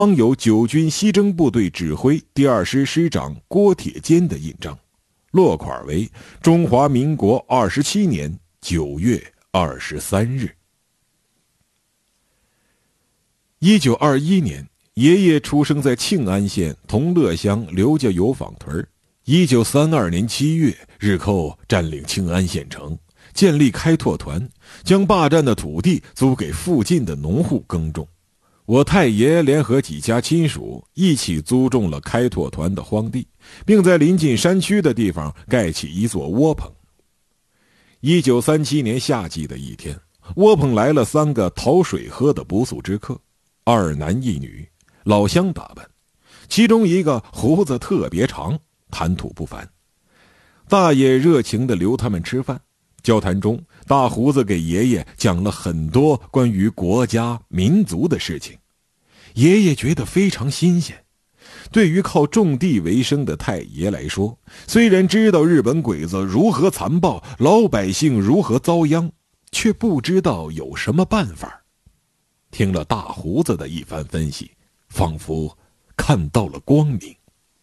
有九军西征部队指挥第2师师长郭铁坚的印章，落款为中华民国27年9月23日。1921年，爷爷出生在庆安县同乐乡刘家油坊屯。1932年7月，日寇占领庆安县城，建立开拓团，将霸占的土地租给附近的农户耕种。我太爷联合几家亲属一起租种了开拓团的荒地，并在临近山区的地方盖起一座窝棚。1937年夏季的一天，窝棚来了3个讨水喝的不速之客，2男1女，老乡打扮，其中一个胡子特别长，谈吐不凡。大爷热情地留他们吃饭，交谈中，大胡子给爷爷讲了很多关于国家民族的事情。爷爷觉得非常新鲜。对于靠种地为生的太爷来说，虽然知道日本鬼子如何残暴，老百姓如何遭殃，却不知道有什么办法。听了大胡子的一番分析，仿佛看到了光明。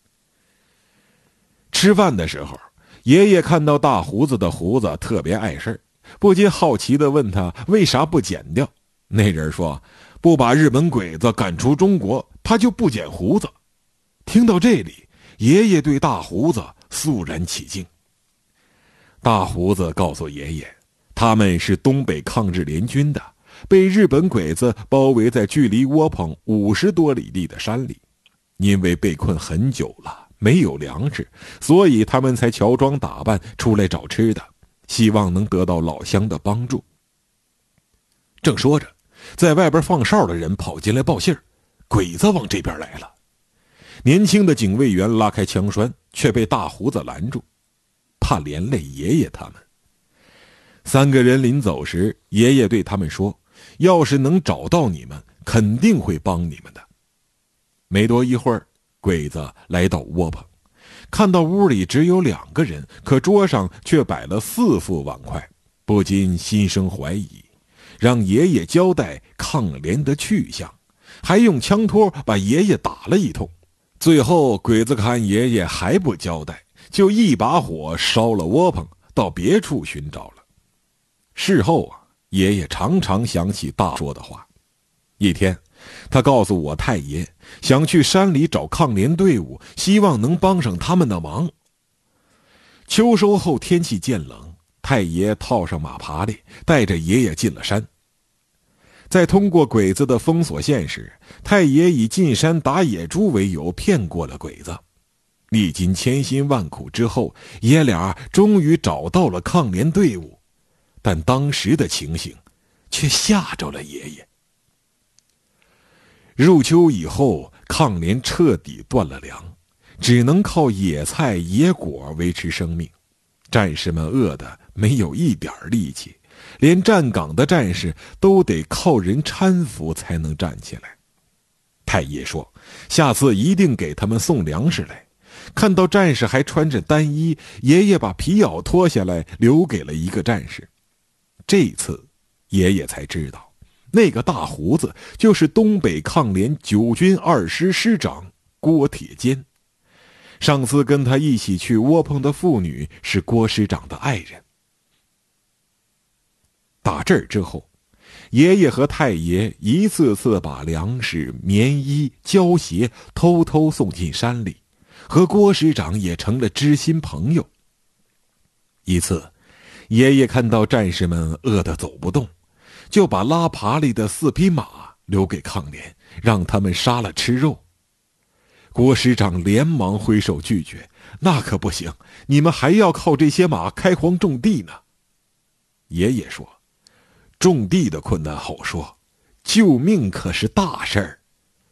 吃饭的时候，爷爷看到大胡子的胡子特别碍事，不禁好奇地问他为啥不剪掉。那人说，不把日本鬼子赶出中国，他就不剪胡子。听到这里，爷爷对大胡子肃然起敬。大胡子告诉爷爷，他们是东北抗日联军的，被日本鬼子包围在距离窝棚50多里地的山里，因为被困很久了，没有粮食，所以他们才乔装打扮出来找吃的，希望能得到老乡的帮助。正说着，在外边放哨的人跑进来报信儿，鬼子往这边来了。年轻的警卫员拉开枪栓，却被大胡子拦住，怕连累爷爷他们。3个人临走时，爷爷对他们说，要是能找到你们，肯定会帮你们的。没多一会儿，鬼子来到窝棚，看到屋里只有2个人，可桌上却摆了4副碗筷，不禁心生怀疑，让爷爷交代抗联的去向，还用枪托把爷爷打了一通。最后鬼子看爷爷还不交代，就一把火烧了窝棚，到别处寻找了。事后爷爷常常想起大说的话。一天，他告诉我太爷，想去山里找抗联队伍，希望能帮上他们的忙。秋收后天气渐冷，太爷套上马爬犁，带着爷爷进了山。在通过鬼子的封锁线时，太爷以进山打野猪为由骗过了鬼子。历经千辛万苦之后，爷俩终于找到了抗联队伍，但当时的情形却吓着了爷爷。入秋以后，抗联彻底断了粮，只能靠野菜野果维持生命。战士们饿得没有一点力气，连站岗的战士都得靠人搀扶才能站起来。太爷说，下次一定给他们送粮食来。看到战士还穿着单衣，爷爷把皮袄脱下来留给了一个战士。这次爷爷才知道，那个大胡子就是东北抗联9军2师师长郭铁坚。上次跟他一起去窝棚的妇女是郭师长的爱人。打这儿之后，爷爷和太爷一次次把粮食、棉衣、胶鞋偷偷送进山里，和郭师长也成了知心朋友。一次，爷爷看到战士们饿得走不动，就把拉爬犁的4匹马留给抗联，让他们杀了吃肉。郭师长连忙挥手拒绝，那可不行，你们还要靠这些马开荒种地呢。爷爷说，种地的困难好说，救命可是大事儿。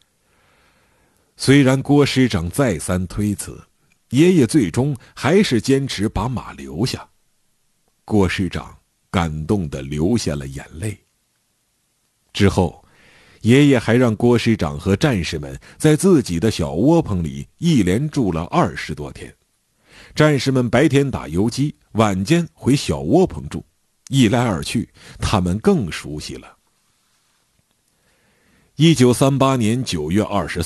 虽然郭师长再三推辞，爷爷最终还是坚持把马留下。郭师长感动地流下了眼泪。之后，爷爷还让郭师长和战士们在自己的小窝棚里一连住了20多天。战士们白天打游击，晚间回小窝棚住，一来二去，他们更熟悉了。 1938年9月24